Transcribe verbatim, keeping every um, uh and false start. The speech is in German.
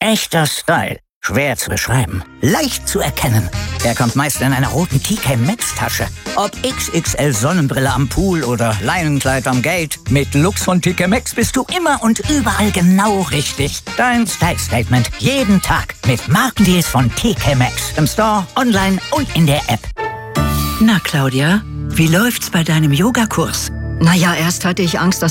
Echter Style. Schwer zu beschreiben. Leicht zu erkennen. Er kommt meist in einer roten T K Maxx Tasche. Ob X X L Sonnenbrille am Pool oder Leinenkleid am Gate. Mit Looks von T K Maxx bist du immer und überall genau richtig. Dein Style Statement jeden Tag mit Markendeals von T K Maxx. Im Store, online und in der App. Na Claudia, wie läuft's bei deinem Yogakurs? Naja, erst hatte ich Angst, dass